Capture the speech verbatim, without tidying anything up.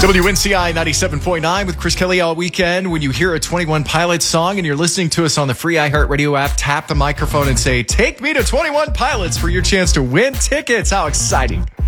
W N C I ninety-seven point nine with Chris Kelly all weekend. When you hear a twenty-one Pilots song and you're listening to us on the free iHeartRadio app, tap the microphone and say, "Take me to twenty-one Pilots" for your chance to win tickets. How exciting.